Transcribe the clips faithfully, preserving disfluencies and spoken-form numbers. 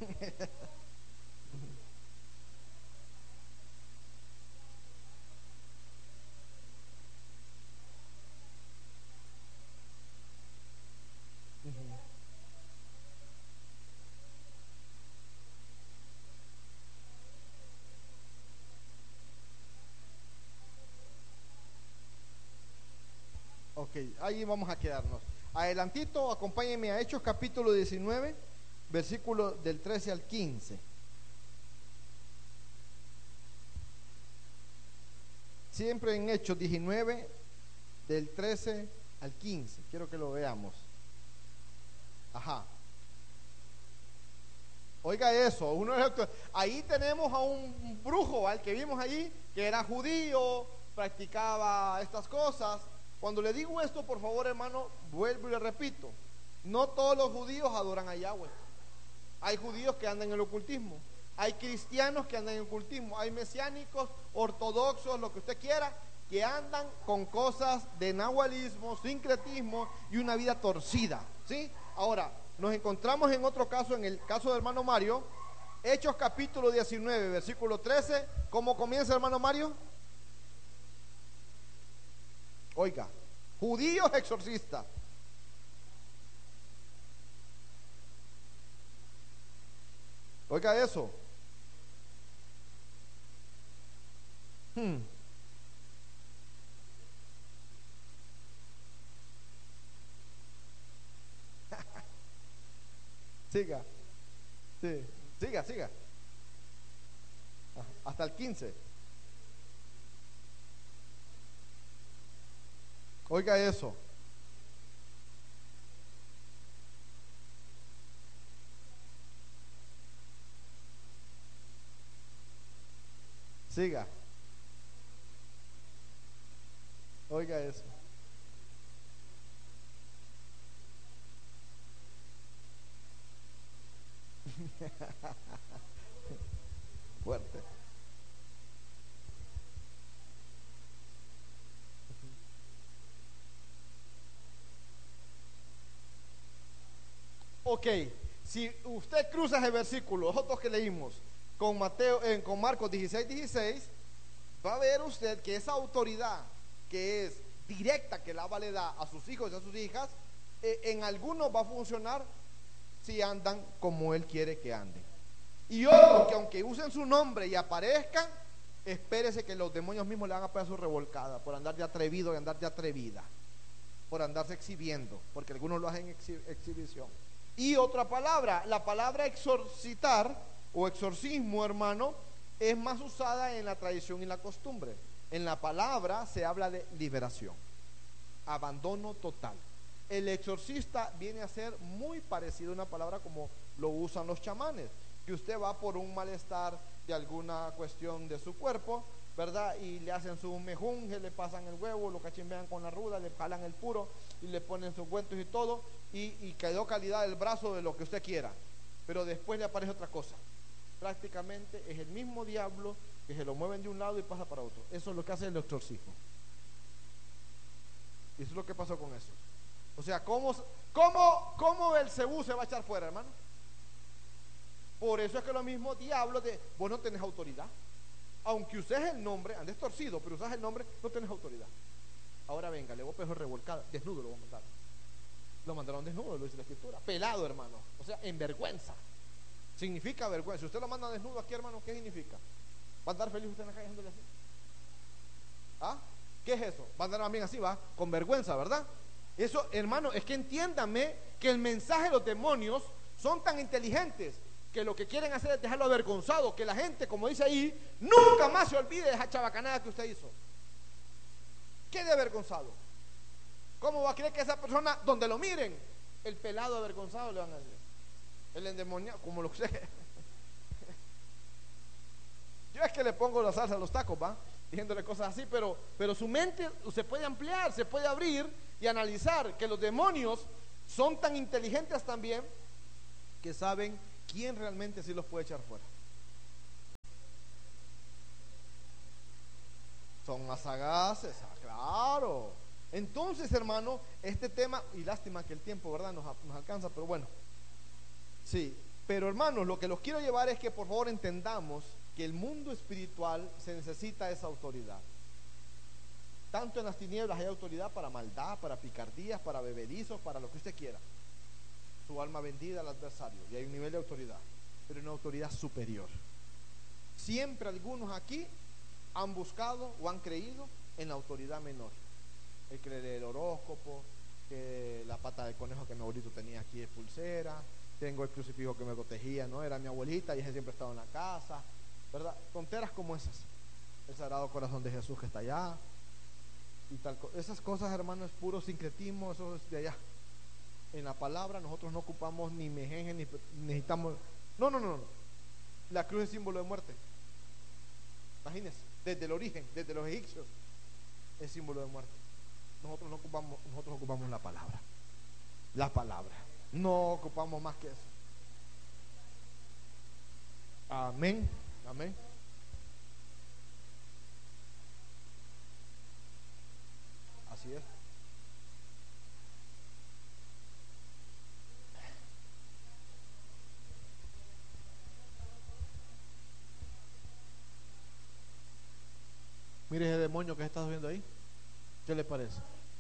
Ok, ahí vamos a quedarnos. Adelantito, acompáñenme a Hechos capítulo diecinueve, versículo del trece al quince. Siempre en Hechos diecinueve, del trece al quince. Quiero que lo veamos. Ajá. Oiga eso, uno de los- ahí tenemos a un brujo, al que vimos allí, que era judío, practicaba estas cosas. Cuando le digo esto, por favor, hermano, vuelvo y le repito, no todos los judíos adoran a Yahweh. Hay judíos que andan en el ocultismo, hay cristianos que andan en el ocultismo, hay mesiánicos, ortodoxos, lo que usted quiera, que andan con cosas de nahualismo, sincretismo y una vida torcida, ¿sí? Ahora, nos encontramos en otro caso, en el caso del hermano Mario, Hechos capítulo diecinueve, versículo trece. ¿Cómo comienza, hermano Mario? Oiga, judíos exorcistas. Oiga eso. Hmm. Siga, sí, siga, siga. Hasta el quince. Oiga eso. Siga. Oiga eso. Fuerte. Ok, si usted cruza ese versículo, los otros que leímos, con Mateo, eh, con Marcos dieciséis, dieciséis, va a ver usted que esa autoridad que es directa que la le da a sus hijos y a sus hijas, eh, en algunos va a funcionar si andan como él quiere que anden. Y otros que aunque usen su nombre y aparezcan, espérese que los demonios mismos le van a pegar su revolcada por andar de atrevido y andar de atrevida, por andarse exhibiendo, porque algunos lo hacen exhi- exhibición. Y otra palabra, la palabra exorcitar o exorcismo, hermano, es más usada en la tradición y la costumbre. En la palabra se habla de liberación, abandono total. El exorcista viene a ser muy parecido a una palabra como lo usan los chamanes, que usted va por un malestar de alguna cuestión de su cuerpo, ¿verdad? Y le hacen su mejunje, le pasan el huevo, lo cachimbean con la ruda, le jalan el puro y le ponen sus cuentos y todo, y, y quedó calidad del brazo de lo que usted quiera, pero después le aparece otra cosa. Prácticamente es el mismo diablo que se lo mueven de un lado y pasa para otro. Eso es lo que hace el exorcismo. Y eso es lo que pasó con eso. O sea, ¿cómo, cómo, cómo Belcebú se va a echar fuera, hermano? Por eso es que lo mismo diablo de vos no tenés autoridad. Aunque uses el nombre, andes torcido, pero usas el nombre, no tenés autoridad. Ahora venga, le voy a pegar revolcada, desnudo lo voy a mandar. Lo mandaron desnudo, lo dice la escritura. Pelado, hermano. O sea, en vergüenza. Significa vergüenza. Si usted lo manda desnudo aquí, hermano, ¿qué significa? ¿Va a andar feliz usted en la calle haciéndole así? ¿Ah? ¿Qué es eso? Va a andar también así, va, con vergüenza, ¿verdad? Eso, hermano, es que entiéndame que el mensaje de los demonios son tan inteligentes que lo que quieren hacer es dejarlo avergonzado, que la gente, como dice ahí, nunca más se olvide de esa chabacanada que usted hizo. Quede avergonzado. ¿Cómo va a creer que esa persona, donde lo miren, el pelado avergonzado le van a decir? El endemoniado, como lo sé. Yo es que le pongo la salsa a los tacos, va, diciéndole cosas así, pero, pero su mente se puede ampliar, se puede abrir y analizar que los demonios son tan inteligentes también que saben quién realmente sí los puede echar fuera. Son más sagaces, ah, claro. Entonces, hermano, este tema, y lástima que el tiempo, ¿verdad?, nos, nos alcanza, pero bueno, sí, Pero hermanos, lo que los quiero llevar es que por favor entendamos que el mundo espiritual se necesita esa autoridad. Tanto en las tinieblas hay autoridad para maldad, para picardías, para bebedizos, para lo que usted quiera. Su alma vendida al adversario, y hay un nivel de autoridad, pero una autoridad superior. Siempre algunos aquí han buscado o han creído en la autoridad menor. El que lee el horóscopo, que la pata de conejo que mi abuelito tenía aquí de pulsera, tengo el crucifijo que me protegía, ¿no? Era mi abuelita y ella siempre estaba en la casa, ¿verdad? Tonteras como esas. El Sagrado Corazón de Jesús que está allá y tal. Esas cosas, hermano, es puro sincretismo, eso es de allá. En la palabra nosotros no ocupamos ni mejenje, ni necesitamos. No, no, no, no. La cruz es símbolo de muerte. Imagínense, desde el origen, desde los egipcios, es símbolo de muerte. Nosotros no ocupamos, nosotros ocupamos la palabra. La palabra. No ocupamos más que eso. Amén. Amén. Así es. Mire ese demonio que estás viendo ahí. ¿Qué le parece?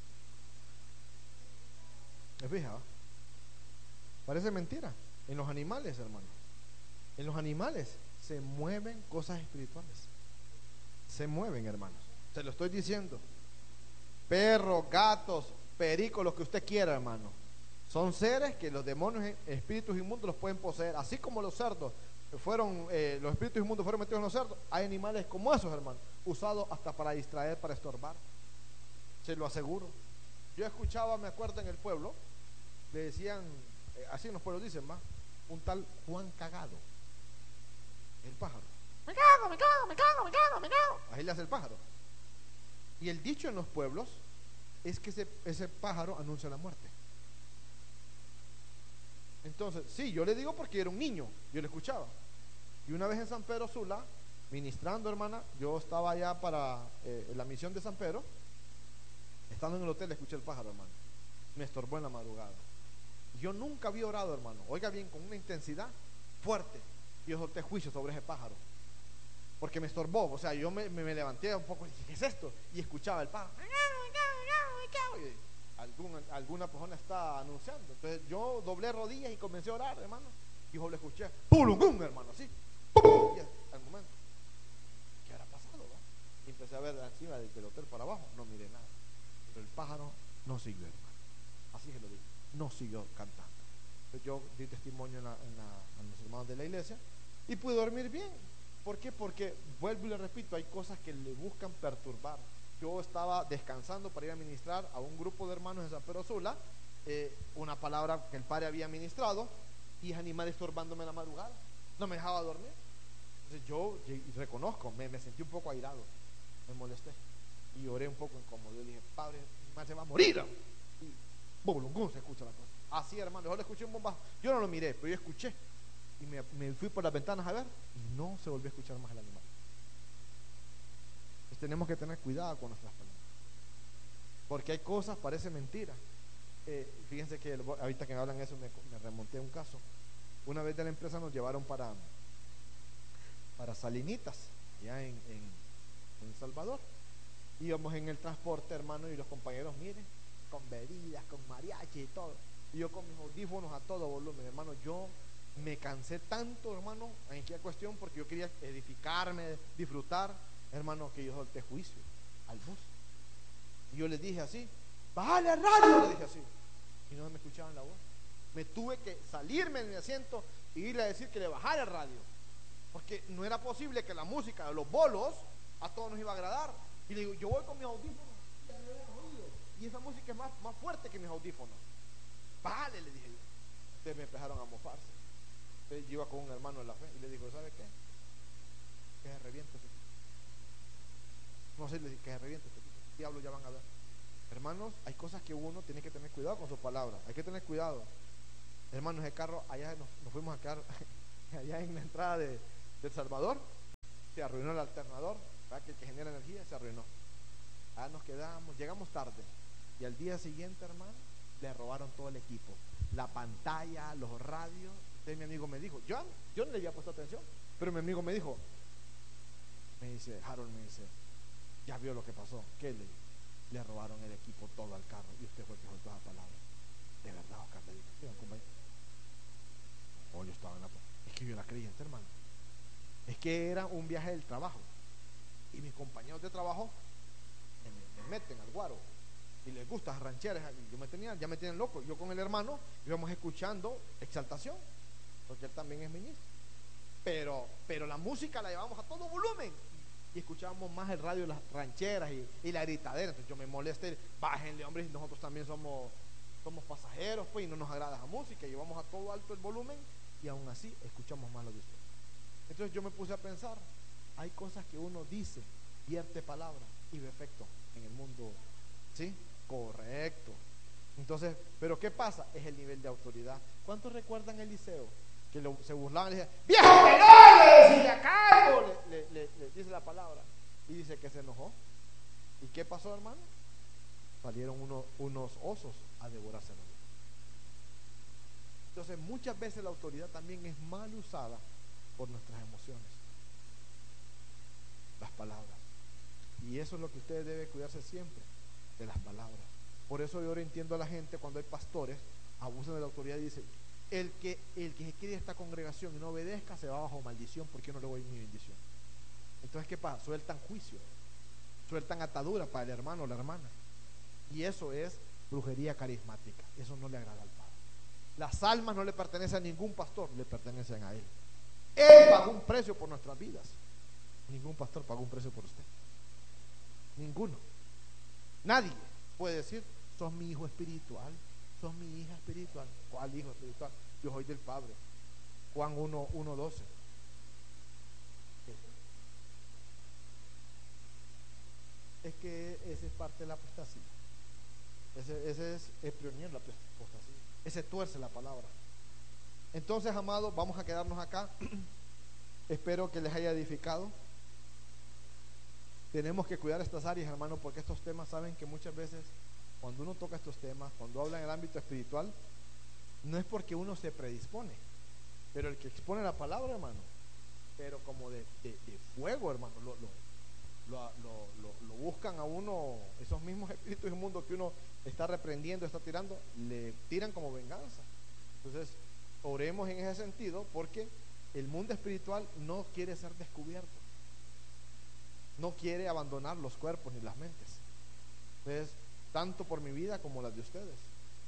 ¿Me fija? Parece mentira. En los animales, hermano. En los animales se mueven cosas espirituales. Se mueven, hermanos. Se lo estoy diciendo. Perros, gatos, pericos, lo que usted quiera, hermano. Son seres que los demonios, espíritus inmundos los pueden poseer. Así como los cerdos fueron, eh, los espíritus inmundos fueron metidos en los cerdos. Hay animales como esos, hermano, usados hasta para distraer, para estorbar. Se lo aseguro. Yo escuchaba, me acuerdo, en el pueblo, le decían, eh, así en los pueblos dicen más, un tal Juan Cagado, el pájaro. Me cago, me cago, me cago, me cago, me cago. Ahí le hace el pájaro. Y el dicho en los pueblos es que ese, ese pájaro anuncia la muerte. Entonces, sí, yo le digo porque era un niño, yo le escuchaba. Y una vez en San Pedro Sula, ministrando, hermana, yo estaba allá para eh, la misión de San Pedro. Estando en el hotel, escuché el pájaro, hermano. Me estorbó en la madrugada. Yo nunca había orado, hermano. Oiga bien, con una intensidad fuerte. Y yo solté juicio sobre ese pájaro. Porque me estorbó. O sea, yo me, me, me levanté un poco y dije, ¿qué es esto? Y escuchaba el pájaro. Y algún, alguna persona está anunciando. Entonces yo doblé rodillas y comencé a orar, hermano. Y yo le escuché, ¡pum! Hermano, así. ¡Pum! Y al momento, ¿qué habrá pasado? ¿Va? Y empecé a ver encima del, del hotel para abajo. No miré nada. Pero el pájaro no siguió, hermano. Así se lo digo, no siguió cantando. Entonces yo di testimonio en, la, en, la, en los hermanos de la iglesia y pude dormir bien. ¿Por qué? Porque, vuelvo y le repito, hay cosas que le buscan perturbar. Yo estaba descansando para ir a ministrar a un grupo de hermanos de San Pedro Sula, eh, una palabra que el padre había ministrado, y es animal estorbándome en la madrugada, no me dejaba dormir. Entonces yo reconozco, me, me sentí un poco airado, me molesté y oré un poco incómodo. Yo dije, padre, mi madre se va a morir. Y bum, se escucha la cosa. Así, hermano, yo le escuché un bombazo. Yo no lo miré, pero yo escuché. Y me, me fui por las ventanas a ver y no se volvió a escuchar más el animal. Pues tenemos que tener cuidado con nuestras palabras. Porque hay cosas, parece mentira. Eh, fíjense que el, ahorita que me hablan eso me, me remonté a un caso. Una vez de la empresa nos llevaron para, para Salinitas, allá en, en, en Salvador. Íbamos en el transporte, hermano, y los compañeros, miren, con bebidas, con mariachi y todo. Y yo con mis audífonos a todo volumen, hermano. Yo me cansé tanto, hermano, en aquella cuestión, porque yo quería edificarme, disfrutar, hermano, que yo solté juicio al bus. Y yo les dije así, bájale al radio, le dije así. Y no me escuchaban la voz. Me tuve que salirme de mi asiento y irle a decir que le bajara el radio. Porque no era posible que la música de los bolos a todos nos iba a agradar. Y le digo, yo voy con mis audífonos y esa música es más, más fuerte que mis audífonos. Vale, le dije yo. Ustedes me empezaron a mofarse. Entonces yo iba con un hermano de la fe y le dijo, ¿sabe qué? Que se reviente ese tipo. No sé, le dije, que se reviente ese tipo. Diablos ya van a ver. Hermanos, hay cosas que uno tiene que tener cuidado con sus palabras. Hay que tener cuidado. Hermanos, el carro, allá nos, nos fuimos a quedar allá en la entrada de, de El Salvador. Se arruinó el alternador, ¿verdad? Que, que genera energía, se arruinó. Allá nos quedamos, llegamos tarde. Y al día siguiente, hermano, le robaron todo el equipo. La pantalla, los radios, Entonces mi amigo me dijo, yo, yo no le había puesto atención, pero mi amigo me dijo, me dice, Harold, me dice, ya vio lo que pasó. ¿Qué le? Le robaron el equipo todo al carro y usted fue el que soltó esa palabra. De verdad, Oscar, le digo, sí, compañero. Oh, yo estaba en la... Es que yo era creyente, hermano. Es que era un viaje del trabajo y mis compañeros de trabajo me, me meten al guaro y les gusta las rancheras. Yo me tenía, ya me tienen loco. Yo con el hermano íbamos escuchando exaltación, porque él también es ministro. Pero, pero la música la llevamos a todo volumen y escuchábamos más el radio de las rancheras y, y la gritadera. Entonces yo me molesté, bájenle, hombre, y nosotros también somos, somos pasajeros, pues, y no nos agrada la música. Llevamos a todo alto el volumen y aún así escuchamos más lo de usted. Entonces yo me puse a pensar, hay cosas que uno dice, vierte palabra y ve efecto en el mundo. ¿Sí? Correcto. Entonces, ¿pero qué pasa? Es el nivel de autoridad. ¿Cuántos recuerdan Eliseo? Que lo, se burlaban y le decían, ¡viejo pelón! Le decía, cargo, le, le, le, le dice la palabra. Y dice que se enojó. ¿Y qué pasó, hermano? Salieron uno, unos osos a devorárselo. Entonces, muchas veces la autoridad también es mal usada por nuestras emociones, las palabras. Y eso es lo que usted debe cuidarse siempre, de las palabras. Por eso yo ahora entiendo a la gente cuando hay pastores abusan de la autoridad y dicen, el que, el que se quede esta congregación y no obedezca se va bajo maldición porque yo no le voy mi bendición. Entonces, ¿qué pasa? Sueltan juicio, sueltan atadura para el hermano o la hermana, y eso es brujería carismática. Eso no le agrada al Padre. Las almas no le pertenecen a ningún pastor, le pertenecen a Él. Él pagó un precio por nuestras vidas. Ningún pastor pagó un precio por usted. Ninguno. Nadie puede decir, sos mi hijo espiritual, sos mi hija espiritual. ¿Cuál hijo espiritual? Yo soy del Padre. Juan uno, doce. Es que ese es parte de la apostasía. Ese, ese es el pionero de la apostasía. Ese tuerce la palabra. Entonces, amados, vamos a quedarnos acá. Espero que les haya edificado. Tenemos que cuidar estas áreas, hermano, porque estos temas, saben que muchas veces cuando uno toca estos temas, cuando habla en el ámbito espiritual, no es porque uno se predispone, pero el que expone la palabra, hermano, pero como de, de, de fuego, hermano, lo, lo, lo, lo, lo, lo buscan a uno, esos mismos espíritus inmundos que uno está reprendiendo, está tirando, le tiran como venganza. Entonces, oremos en ese sentido, porque el mundo espiritual no quiere ser descubierto, no quiere abandonar los cuerpos ni las mentes. Entonces, tanto por mi vida como las de ustedes,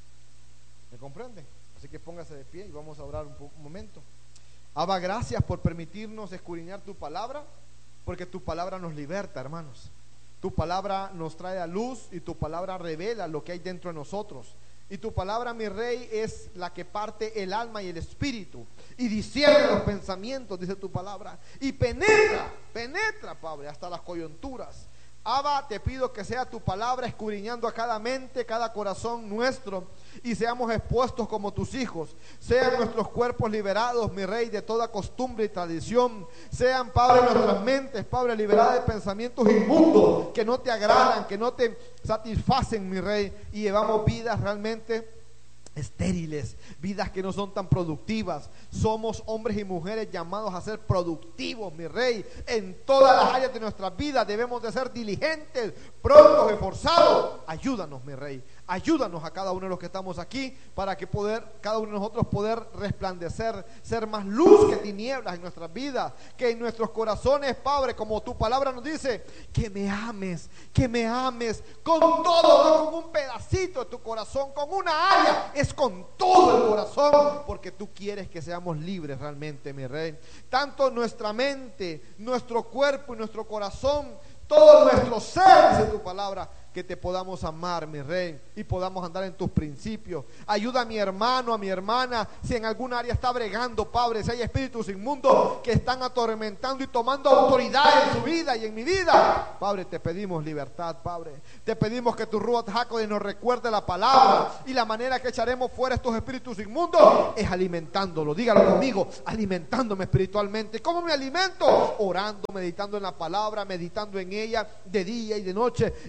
¿me comprenden? Así que póngase de pie y vamos a orar un, un momento. Abba, gracias por permitirnos escudriñar tu palabra, porque tu palabra nos liberta, hermanos. Tu palabra nos trae a luz y tu palabra revela lo que hay dentro de nosotros. Y tu palabra, mi Rey, es la que parte el alma y el espíritu y discierne los pensamientos, dice tu palabra, y penetra, penetra, Padre, hasta las coyunturas. Abba, te pido que sea tu palabra escudriñando a cada mente, cada corazón nuestro, y seamos expuestos como tus hijos. Sean nuestros cuerpos liberados, mi Rey, de toda costumbre y tradición. Sean, Padre, nuestras mentes, Padre, liberadas de pensamientos inmundos que no te agradan, que no te satisfacen, mi Rey, y llevamos vidas realmente estériles, vidas que no son tan productivas. Somos hombres y mujeres llamados a ser productivos, mi Rey. En todas las áreas de nuestra vida debemos de ser diligentes, prontos, esforzados. Ayúdanos, mi Rey. Ayúdanos a cada uno de los que estamos aquí para que poder, cada uno de nosotros poder resplandecer, ser más luz que tinieblas en nuestras vidas, que en nuestros corazones, Padre, como tu palabra nos dice, que me ames, que me ames con todo, no con un pedacito de tu corazón, con una área, es con todo el corazón, porque tú quieres que seamos libres realmente, mi Rey. Tanto nuestra mente, nuestro cuerpo y nuestro corazón, todo nuestro ser, dice tu palabra, que te podamos amar, mi Rey, y podamos andar en tus principios. Ayuda a mi hermano, a mi hermana, si en alguna área está bregando, Padre, si hay espíritus inmundos que están atormentando y tomando autoridad en su vida y en mi vida, Padre, te pedimos libertad, Padre. Te pedimos que tu Ruach HaKodesh nos recuerde la palabra, y la manera que echaremos fuera estos espíritus inmundos es alimentándolo. Dígalo conmigo, alimentándome espiritualmente. ¿Cómo me alimento? Orando, meditando en la palabra, meditando en ella de día y de noche, y pidiendo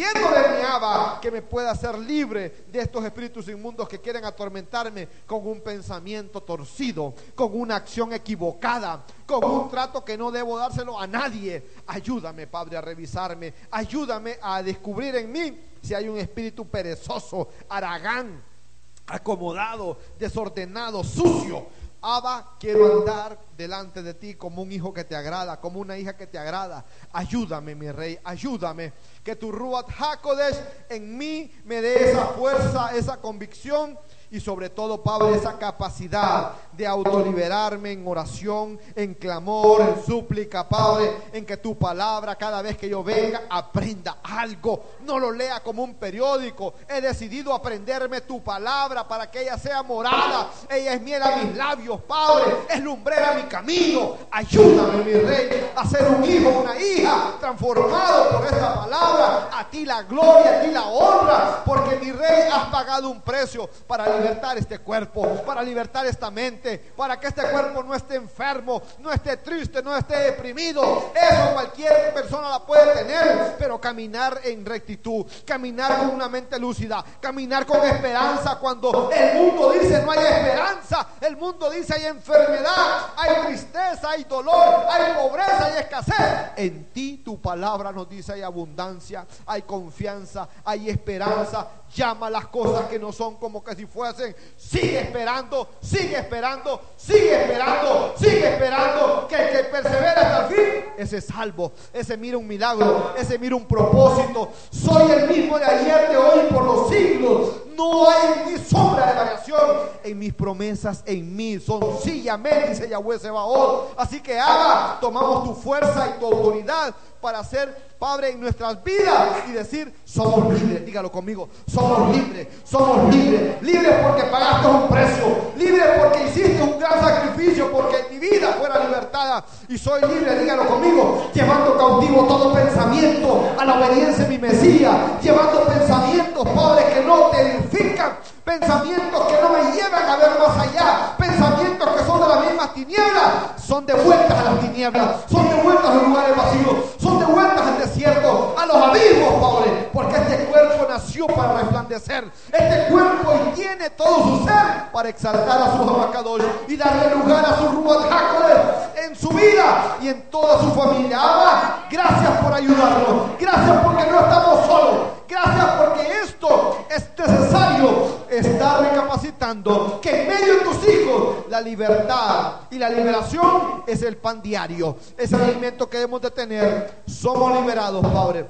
pidiéndole mi Abba que me pueda hacer libre de estos espíritus inmundos que quieren atormentarme con un pensamiento torcido, con una acción equivocada, con un trato que no debo dárselo a nadie. Ayúdame, Padre, a revisarme, ayúdame a descubrir en mí si hay un espíritu perezoso, haragán, acomodado, desordenado, sucio. Abba, quiero andar delante de ti como un hijo que te agrada, como una hija que te agrada. Ayúdame, mi rey, ayúdame. Que tu Ruach HaKodesh en mí me dé esa fuerza, esa convicción y sobre todo, Padre, esa capacidad de autoliberarme en oración, en clamor, en súplica, Padre, en que tu palabra cada vez que yo venga aprenda algo, no lo lea como un periódico. He decidido aprenderme tu palabra para que ella sea morada, ella es miel a mis labios, Padre, es lumbrera a mi camino. Ayúdame, mi rey, a ser un hijo, una hija transformado por esta palabra. A ti la gloria, a ti la honra, porque mi rey has pagado un precio para libertar este cuerpo, para libertar esta mente, para que este cuerpo no esté enfermo, no esté triste, no esté deprimido. Eso cualquier persona la puede tener, pero caminar en rectitud, caminar con una mente lúcida, caminar con esperanza cuando el mundo dice no hay esperanza, el mundo dice hay enfermedad, hay tristeza, hay dolor, hay pobreza, hay escasez. En ti tu palabra nos dice hay abundancia, hay confianza, hay esperanza. Llama las cosas que no son como que si fuesen. Sigue esperando, sigue esperando, sigue esperando, sigue esperando. Que el que persevera hasta el fin, ese es salvo, ese mira un milagro, ese mira un propósito. Soy el mismo de ayer, de hoy, por los siglos. No hay ni sombra de variación en mis promesas, en mí son sí y amén, dice Yahweh Sebaot. Así que Abba, tomamos tu fuerza y tu autoridad para ser, Padre, en nuestras vidas y decir, somos libres. Dígalo conmigo, somos libres, somos libres, libres porque pagaste un precio, libres porque hiciste un gran sacrificio, porque mi vida fuera libertada y soy libre. Dígalo conmigo, llevando cautivo todo pensamiento a la obediencia de mi Mesías, llevando pensamientos, Padre, que no te edifican, pensamientos que no me llevan a ver más allá, pensamientos que son de las mismas tinieblas, son devueltas a las tinieblas, son devueltas a los lugares vacíos, son devueltas al desierto, a los abismos, Padre, porque este cuerpo nació para resplandecer, este cuerpo y tiene todo su ser para exaltar a su abacadosh y darle lugar a su Ruach HaKodesh en su vida y en toda su familia. Abba, gracias por ayudarnos, gracias porque no estamos solos, gracias porque esto es necesario. Estar recapacitando que en medio de tus hijos la libertad y la liberación es el pan diario, es el alimento que debemos de tener. Somos liberados, Padre,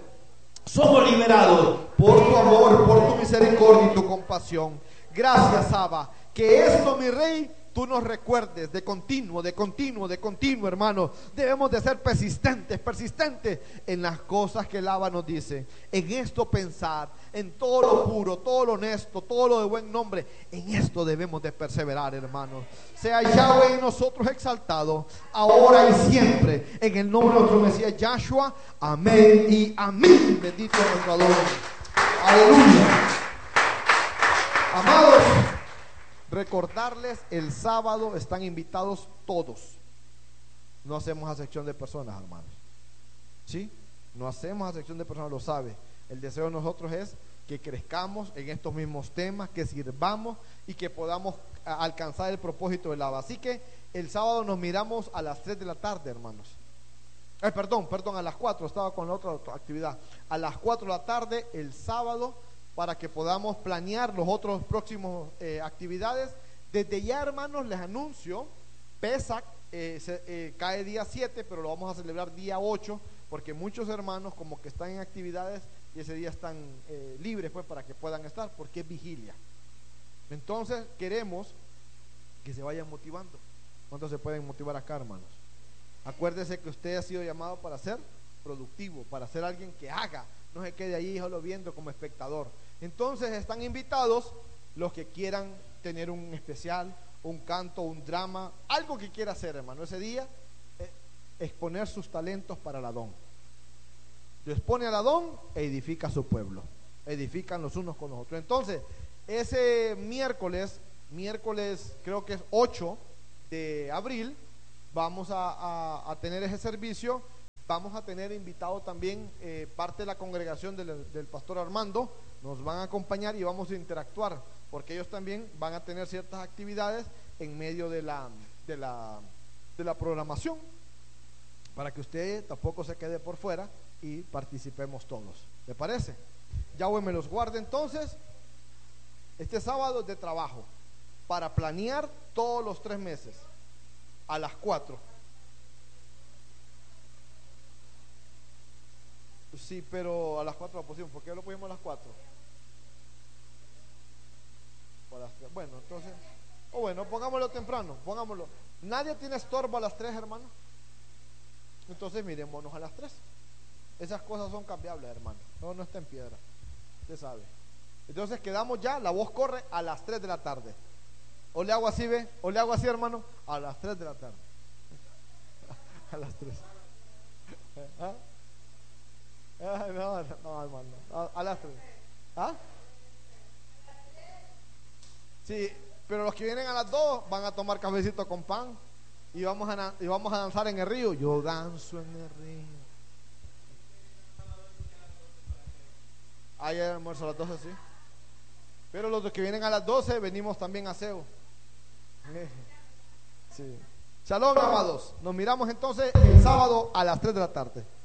somos liberados por tu amor, por tu misericordia y tu compasión. Gracias, Abba, que esto, mi Rey, tú nos recuerdes de continuo, de continuo, de continuo, hermano. Debemos de ser persistentes, persistentes en las cosas que el Abba nos dice. En esto pensar, en todo lo puro, todo lo honesto, todo lo de buen nombre. En esto debemos de perseverar, hermanos. Sea Yahweh en nosotros exaltado, ahora y siempre. En el nombre de nuestro Mesías Yahshua. Amén y amén. Bendito nuestro Adón. Aleluya. Amados, recordarles, el sábado están invitados todos. No hacemos acepción de personas, hermanos. ¿Sí? No hacemos acepción de personas, lo sabe. El deseo de nosotros es que crezcamos en estos mismos temas, que sirvamos y que podamos a, alcanzar el propósito del Abba. Así que el sábado nos miramos a las tres de la tarde, hermanos. Eh, perdón, perdón, a las cuatro, estaba con la otra, otra actividad. A las cuatro de la tarde el sábado, para que podamos planear los otros próximos eh, actividades. Desde ya, hermanos, les anuncio, Pesach eh, se, eh, cae día siete, pero lo vamos a celebrar día ocho, porque muchos hermanos como que están en actividades y ese día están eh, libres, pues, para que puedan estar, porque es vigilia. Entonces queremos que se vayan motivando. ¿Cuántos se pueden motivar acá, hermanos? Acuérdese que usted ha sido llamado para ser productivo, para ser alguien que haga, no se quede ahí solo viendo como espectador. Entonces están invitados los que quieran tener un especial, un canto, un drama, algo que quiera hacer, hermano, ese día, eh, exponer sus talentos para el Adón. Lo expone al Adón e edifica a su pueblo, edifican los unos con los otros. Entonces ese miércoles, miércoles creo que es ocho de abril, vamos a, a, a tener ese servicio Vamos a tener invitado también eh, parte de la congregación del, del pastor Armando. Nos van a acompañar y vamos a interactuar, porque ellos también van a tener ciertas actividades en medio de la, de la, de la programación, para que usted tampoco se quede por fuera y participemos todos. ¿Le parece? Yahweh me los guarde entonces. Este sábado es de trabajo para planear todos los tres meses a las cuatro. Sí, pero a las cuatro la pusimos. ¿Por qué lo pusimos a las cuatro? Bueno, entonces, o oh, bueno, pongámoslo temprano, pongámoslo. Nadie tiene estorbo a las tres, hermano. Entonces mirémonos a las tres. Esas cosas son cambiables, hermano. No, no está en piedra. Usted sabe. Entonces quedamos ya, la voz corre a las tres de la tarde. O le hago así, ve, o le hago así, hermano, a las tres de la tarde. A las tres. ¿Ah? Ah, no, no, hermano. A, a las tres. ¿Ah? Sí, pero los que vienen a las dos van a tomar cafecito con pan y vamos a, y vamos a danzar en el río. Yo danzo en el río. Ahí hay almuerzo a las doce, sí. Pero los que vienen a las doce venimos también a aseo. Sí. Shalom, amados. Nos miramos entonces el sábado a las tres de la tarde.